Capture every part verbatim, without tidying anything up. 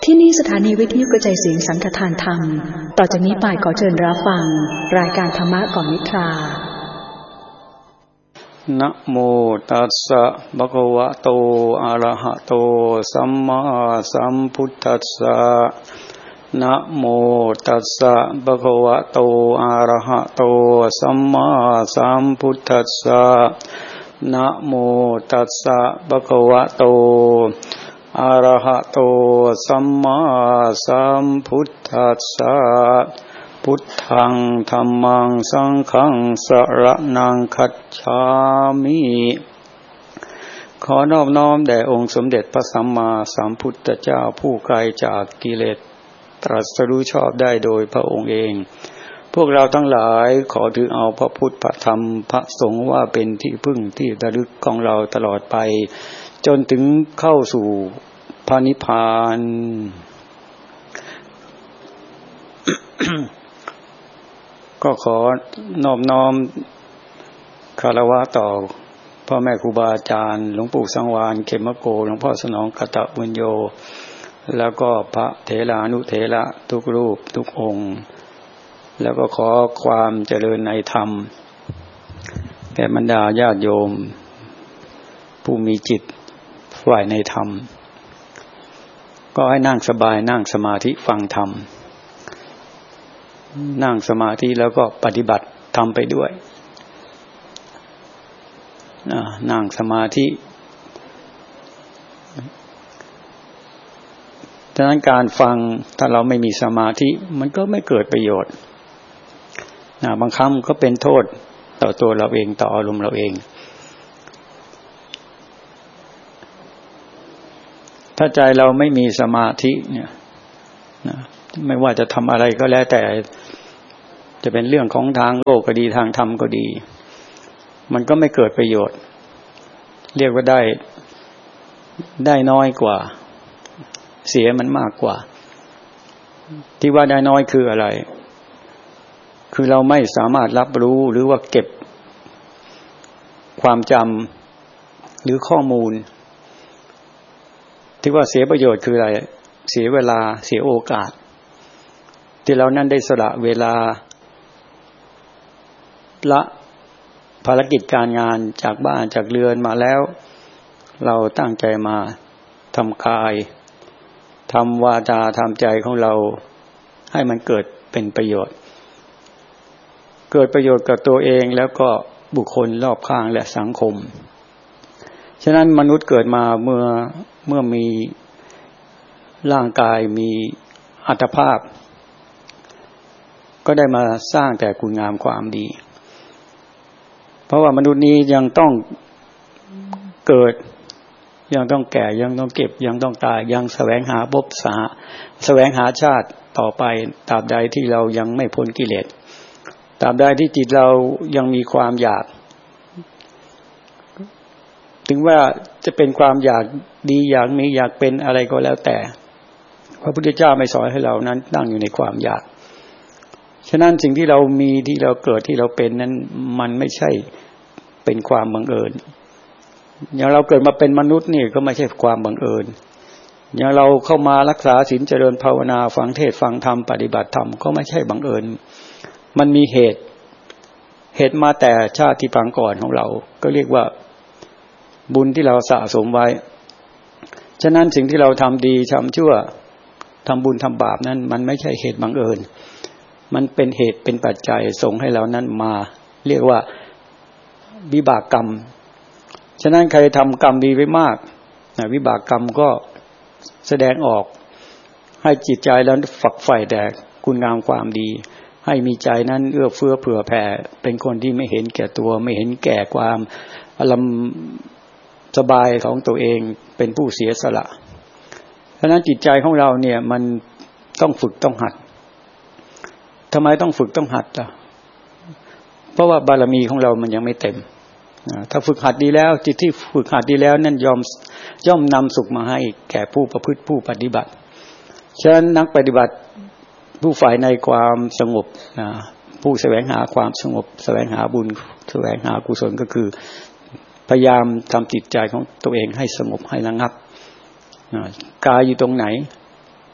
ที่นี่สถานีวิทยุกระจายเสียงสังฆทานธรรมต่อจากนี้ไปขอเชิญรับฟังรายการธรรมะก่อนนิทรานะโมตัสสะภะคะวะโตอะระหะโตสัมมาสัมพุทธัสสะนะโมตัสสะภะคะวะโตอะระหะโตสัมมาสัมพุทธัสสะนะโมตัสสะภะคะวะโตอะระหะโตสัมมาสัมพุทธัสสะพุทธังธัมมังสังฆังสรณังคัจฉามิขอนอบน้อมแด่องค์สมเด็จพระสัมมาสัมพุทธเจ้าผู้ไกลจากกิเลสตรัสรู้ชอบได้โดยพระองค์เองพวกเราทั้งหลายขอถือเอาพระพุทธพระธรรมพระสงฆ์ว่าเป็นที่พึ่งที่ระลึกของเราตลอดไปจนถึงเข้าสู่พระนิพพาน ก็ขอนอบน้อมคารวะต่อพ่อแม่ครูบาอาจารย์หลวงปู่สังวาลเขมโกหลวงพ่อสนองกตบุญโยแล้วก็พระเถรานุเถระทุกรูปทุกองค์แล้วก็ขอความเจริญในธรรมแก่บรรดาญาติโยมผู้มีจิตฝ่ายในธรรมก็ให้นั่งสบายนั่งสมาธิฟังธรรมนั่งสมาธิแล้วก็ปฏิบัติทำไปด้วยนั่งสมาธิฉะนั้นการฟังถ้าเราไม่มีสมาธิมันก็ไม่เกิดประโยชน์บางครั้งก็เป็นโทษต่อตัวเราเองต่ออารมณ์เราเองถ้าใจเราไม่มีสมาธิเนี่ยนะไม่ว่าจะทำอะไรก็แล้วแต่จะเป็นเรื่องของทางโลกก็ดีทางธรรมก็ดีมันก็ไม่เกิดประโยชน์เรียกว่าได้ได้น้อยกว่าเสียมันมากกว่าที่ว่าได้น้อยคืออะไรคือเราไม่สามารถรับรู้หรือว่าเก็บความจำหรือข้อมูลที่ว่าเสียประโยชน์คืออะไรเสียเวลาเสียโอกาสที่เรานั้นได้สละเวลาละภารกิจการงานจากบ้านจากเรือนมาแล้วเราตั้งใจมาทำกายทำวาจาทำใจของเราให้มันเกิดเป็นประโยชน์เกิดประโยชน์กับตัวเองแล้วก็บุคคลรอบข้างและสังคมฉะนั้นมนุษย์เกิดมาเมื่อเมื่อมีร่างกายมีอัตภาพก็ได้มาสร้างแต่คุณงามความดีเพราะว่ามนุษย์นี้ยังต้องเกิดยังต้องแก่ยังต้องเก็บยังต้องตายยังแสวงหาภพสาแสวงหาชาติต่อไปตราบใดที่เรายังไม่พ้นกิเลสตราบใดที่จิตเรายังมีความอยากถึงว่าจะเป็นความอยากดีอยากมีอยากเป็นอะไรก็แล้วแต่พระพุทธเจ้าไม่สอนให้เรานั้นตั้งอยู่ในความอยากฉะนั้นสิ่งที่เรามีที่เราเกิดที่เราเป็นนั้นมันไม่ใช่เป็นความบังเอิญอย่างเราเกิดมาเป็นมนุษย์นี่ก็ไม่ใช่ความบังเอิญอย่างเราเข้ามารักษาศีลเจริญภาวนาฟังเทศน์ฟังธรรมปฏิบัติธรรมก็ไม่ใช่บังเอิญมันมีเหตุเหตุมาแต่ชาติที่ปางก่อนของเราก็เรียกว่าบุญที่เราสะสมไว้ฉะนั้นสิ่งที่เราทำดีทำชั่วทำบุญทำบาปนั้นมันไม่ใช่เหตุบังเอิญมันเป็นเหตุเป็นปัจจัยส่งให้เรานั้นมาเรียกว่าวิบากกรรมฉะนั้นใครทำกรรมดีไว้มากนะวิบากกรรมก็แสดงออกให้จิตใจแล้วฝักใฝ่แต่คุณงามความดีให้มีใจนั้นเอื้อเฟื้อเผื่อแผ่เป็นคนที่ไม่เห็นแก่ตัวไม่เห็นแก่ความอารมณ์สบายของตัวเองเป็นผู้เสียสละฉะนั้นจิตใจของเราเนี่ยมันต้องฝึกต้องหัดทำไมต้องฝึกต้องหัดล่ะเพราะว่าบารมีของเรามันยังไม่เต็มถ้าฝึกหัดดีแล้วจิตที่ฝึกหัดดีแล้วนั่นยอมย่อมนำสุขมาให้แก่ผู้ประพฤติผู้ปฏิบัติฉะนั้นนักปฏิบัติผู้ฝ่ายในความสงบนะผู้แสวงหาความสงบแสวงหาบุญแสวงหากุศลก็คือพยายามทำจิตใจของตัวเองให้สงบให้ระงับกายอยู่ตรงไหน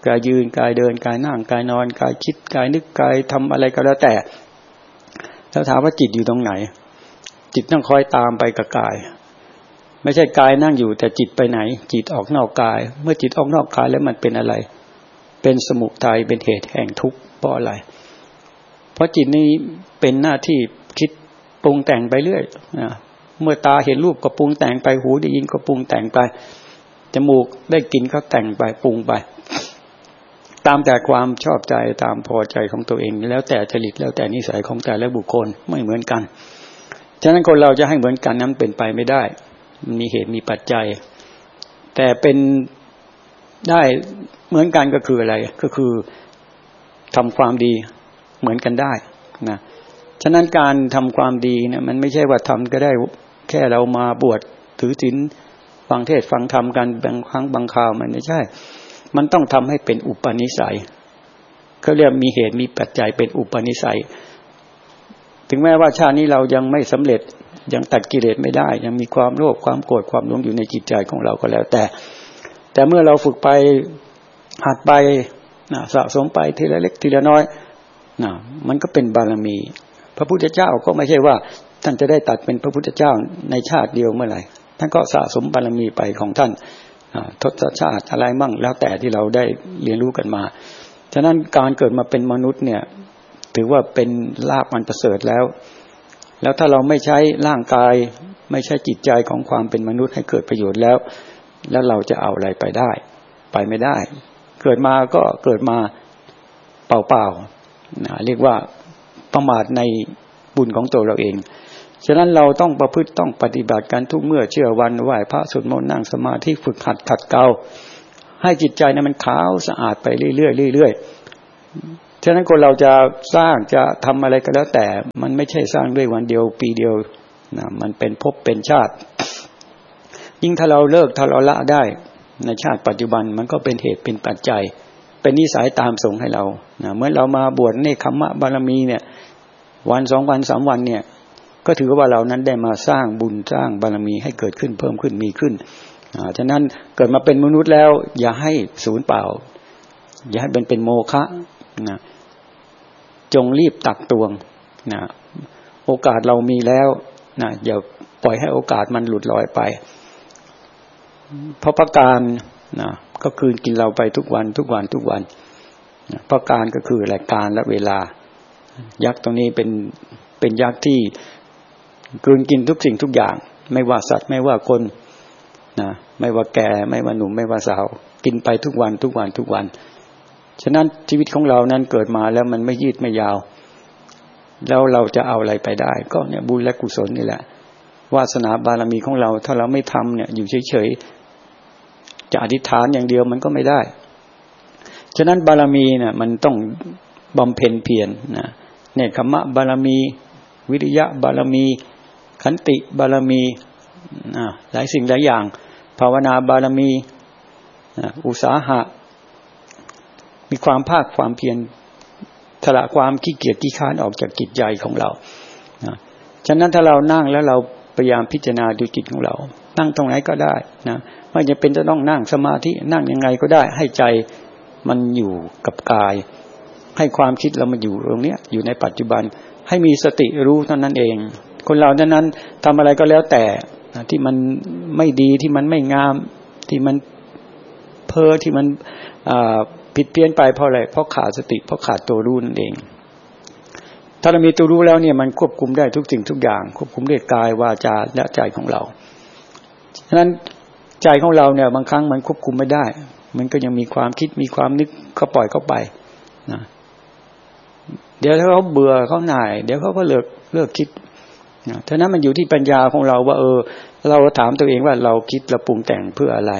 กายยืนกายเดินกายนั่งกายนอนกายคิดกายนึกกายทำอะไรก็แล้วแต่แล้วถามว่าจิตอยู่ตรงไหนจิตต้องคอยตามไปกับกายไม่ใช่กายนั่งอยู่แต่จิตไปไหนจิตออกนอกกายเมื่อจิตออกนอกกายแล้วมันเป็นอะไรเป็นสมุทัยเป็นเหตุแห่งทุกข์เพราะอะไรเพราะจิตนี้เป็นหน้าที่คิดปรุงแต่งไปเรื่อยนะเมื่อตาเห็นรูปก็ปรุงแต่งไปหูได้ยินก็ปรุงแต่งไปจมูกได้กลิ่นก็แต่งไปปรุงไปตามแต่ความชอบใจตามพอใจของตัวเองแล้วแต่จริตแล้วแต่นิสัยของแต่ละบุคคลไม่เหมือนกันฉะนั้นคนเราจะให้เหมือนกันนั้นเป็นไปไม่ได้มีเหตุมีปัจจัยแต่เป็นได้เหมือนกันก็คืออะไรก็คือทำความดีเหมือนกันได้นะฉะนั้นการทำความดีเนี่ยมันไม่ใช่ว่าทำก็ได้แค่เรามาบวชถือศีลฟังเทศฟังธรรมกันบางครั้งบางคราวมันไม่ใช่มันต้องทำให้เป็นอุปนิสัยเขาเรียกมีเหตุมีปัจจัยเป็นอุปนิสัยถึงแม้ว่าชาตินี้เรายังไม่สำเร็จยังตัดกิเลสไม่ได้ยังมีความโลภความโกรธความหลงอยู่ในจิตใจของเราก็แล้วแต่แต่เมื่อเราฝึกไปหัดไปนะสะสมไปทีละเล็กทีละน้อยนะมันก็เป็นบารมีพระพุทธเจ้าก็ไม่ใช่ว่าท่านจะได้ตัดเป็นพระพุทธเจ้าในชาติเดียวเมื่อไหร่ท่านก็สะสมบารมีไปของท่านทศชาติอะไรมั่งแล้วแต่ที่เราได้เรียนรู้กันมาฉะนั้นการเกิดมาเป็นมนุษย์เนี่ยถือว่าเป็นลาภอันประเสริฐแล้วแล้วถ้าเราไม่ใช้ร่างกายไม่ใช้จิตใจของความเป็นมนุษย์ให้เกิดประโยชน์แล้วแล้วเราจะเอาอะไรไปได้ไปไม่ได้เกิดมาก็เกิดมาเปล่าๆนะเรียกว่าประมาทในบุญของตัวเราเองฉะนั้นเราต้องประพฤติต้องปฏิบัติกันทุกเมื่อเชื่อวันไหว้พระสวดมนต์นั่งสมาธิฝึกหัดขัดเกลาให้จิตใจนั้นมันขาวสะอาดไปเรื่อยๆเรื่อยๆฉะนั้นคนเราจะสร้างจะทำอะไรก็แล้วแต่มันไม่ใช่สร้างด้วยวันเดียวปีเดียวนะมันเป็นภพเป็นชาติยิ่งถ้าเราเลิกถ้าเราละได้ในชาติปัจจุบันมันก็เป็นเหตุเป็นปัจจัยเป็นนิสัยตามส่งให้เรานะเมื่อเรามาบวชเนคขมะบารมีเนี่ยวันสองวันสามวันเนี่ยก็ถือว่าเรานั้นได้มาสร้างบุญสร้างบารมีให้เกิดขึ้นเพิ่มขึ้นมีขึ้นอ่าฉะนั้นเกิดมาเป็นมนุษย์แล้วอย่าให้สูญเปล่าอย่าให้เป็นเป็นโมฆะนะจงรีบตักตวงนะโอกาสเรามีแล้วนะอย่าปล่อยให้โอกาสมันหลุดลอยไปเพราะประการนะก็คือกินเราไปทุกวันทุกวันทุกวันนะประการก็คือรายการและเวลายักษ์ตรงนี้เป็นเป็นยักษ์ที่กลืนกินทุกสิ่งทุกอย่างไม่ว่าสัตว์ไม่ว่าคนนะไม่ว่าแก่ไม่ว่าหนุ่มไม่ว่าสาวกินไปทุกวันทุกวันทุกวันฉะนั้นชีวิตของเรานั้นเกิดมาแล้วมันไม่ยืดไม่ยาวแล้วเราจะเอาอะไรไปได้ก็เนี่ยบุญและกุศลนี่แหละวาสนาบารมีของเราถ้าเราไม่ทำเนี่ยอยู่เฉยๆจะอธิษฐานอย่างเดียวมันก็ไม่ได้ฉะนั้นบารมีเนี่ยมันต้องบำเพ็ญเพียรนะเนคขมะบารมีวิริยะบารมีขันติบารมีหลายสิ่งหลายอย่างภาวนาบารมีอุตสาหะมีความภาคความเพียรสละความขี้เกียจขี้ค้านออกจากจิตใจของเราฉะนั้นถ้าเรานั่งแล้วเราพยายามพิจารณาดูจิตของเรานั่งตรงไหนก็ได้นะไม่จำเป็นจะต้องนั่งสมาธินั่งยังไงก็ได้ให้ใจมันอยู่กับกายให้ความคิดเรามาอยู่ตรงนี้อยู่ในปัจจุบันให้มีสติรู้เท่านั้นเองคนเรานั้นนั้นทำอะไรก็แล้วแต่ที่มันไม่ดีที่มันไม่งามที่มันเพ้อที่มันผิดเพี้ยนไปเพราะอะไรเพราะขาดสติเพราะขาดตัวรู้นั่นเองถ้าเรามีตัวรู้แล้วเนี่ยมันควบคุมได้ทุกสิ่งทุกอย่างควบคุมด้วยกายวาจาและใจของเราฉะนั้นใจของเราเนี่ยบางครั้งมันควบคุมไม่ได้มันก็ยังมีความคิดมีความนึกก็ปล่อยเข้าไปนะเดี๋ยวถ้าเขาเบื่อเขาหน่ายเดี๋ยวเขาก็เลิกเลิกคิดนะฉะนั้นมันอยู่ที่ปัญญาของเราว่าเออเราถามตัวเองว่าเราคิดเราปรุงแต่งเพื่ออะไร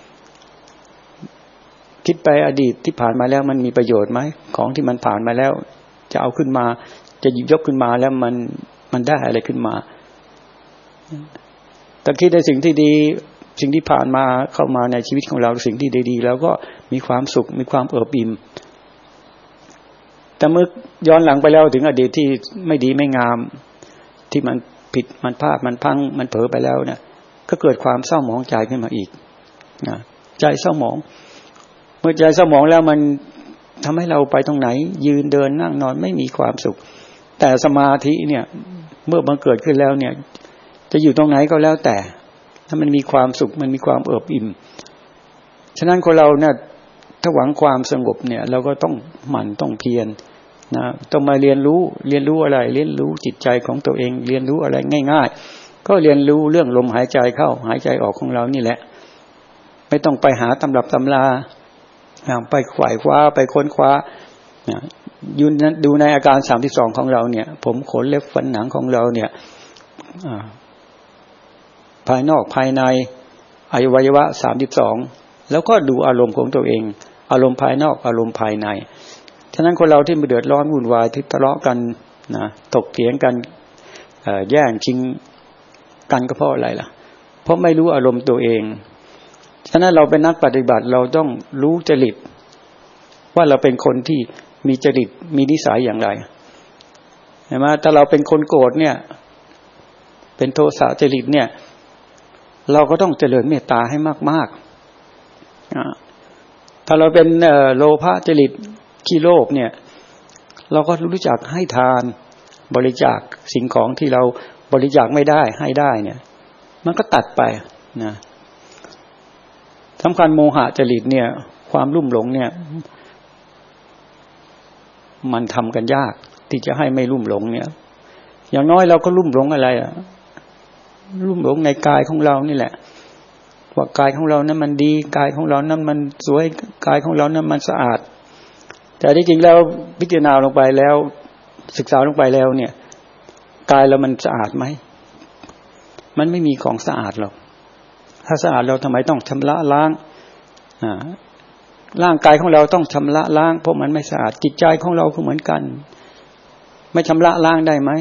คิดไปอดีตที่ผ่านมาแล้วมันมีประโยชน์ไหมของที่มันผ่านมาแล้วจะเอาขึ้นมาจะหยิบยกขึ้นมาแล้วมันมันได้อะไรขึ้นมาแต่คิดในสิ่งที่ดีสิ่งที่ผ่านมาเข้ามาในชีวิตของเราสิ่งที่ดีๆแล้วก็มีความสุขมีความเอิบอิ่มแต่เมื่อย้อนหลังไปแล้วถึงอดีตที่ไม่ดีไม่งามที่มันผิดมันพลาดมันพังมันเผลอไปแล้วเนี่ยก็เกิดความเศร้าหมองใจขึ้นมาอีกนะใจเศร้าหมองเมื่อใจสมองแล้วมันทำให้เราไปตรงไหนยืนเดินนั่งนอนไม่มีความสุขแต่สมาธิเนี่ยเมื่อมันเกิดขึ้นแล้วเนี่ยจะอยู่ตรงไหนก็แล้วแต่ถ้ามันมีความสุขมันมีความเอิบอิ่มฉะนั้นคนเราเนี่ยถ้าหวังความสงบเนี่ยเราก็ต้องหมั่นต้องเพียรนะต้องมาเรียนรู้เรียนรู้อะไรเรียนรู้จิตใจของตัวเองเรียนรู้อะไรง่ายๆก็เรียนรู้เรื่องลมหายใจเข้าหายใจออกของเรานี่แหละไม่ต้องไปหาตำรับตำราไปขวายคว้าไปค้นคว้ายืนดูในอาการสามสิบสองของเราเนี่ยผมขนเล็บฟันหนังของเราเนี่ยภายนอกภายในอวัยวะสามสิบสองแล้วก็ดูอารมณ์ของตัวเองอารมณ์ภายนอกอารมณ์ภายในฉะนั้นคนเราที่มาเดือดร้อนวุ่นวายที่ทะเลาะกันนะถกเถียงกันแย่งชิงกันก็เพราะอะไรล่ะเพราะไม่รู้อารมณ์ตัวเองฉะนั้นเราเป็นนักปฏิบัติเราต้องรู้จริตว่าเราเป็นคนที่มีจริตมีนิสัยอย่างไรเห็นไหมถ้าเราเป็นคนโกรธเนี่ยเป็นโทสะจริตเนี่ยเราก็ต้องเจริญเมตตาให้มากๆถ้าเราเป็นโลภะจริตขี้โลภเนี่ยเราก็รู้จักให้ทานบริจาคสิ่งของที่เราบริจาคไม่ได้ให้ได้เนี่ยมันก็ตัดไปนะสำคัญโมหะจริตเนี่ยความลุ่มหลงเนี่ยมันทำกันยากที่จะให้ไม่ลุ่มหลงเนี่ยอย่างน้อยเราก็ลุ่มหลงอะไรอ่ะลุ่มหลงในกายของเรานี่แหละว่ากายของเรานั้นมันดีกายของเรานั้นมันสวยกายของเรานั้นมันสะอาดแต่ที่จริงแล้วพิจารณาลงไปแล้วศึกษาลงไปแล้วเนี่ยกายเรามันสะอาดไหมมันไม่มีของสะอาดหรอกถ้าสะอาดเราทำไมต้องชำระล้างอ่าร่างกายของเราต้องชำระล้างเพราะมันไม่สะอาดจิตใจของเราก็เหมือนกันไม่ชำระล้างได้ไหม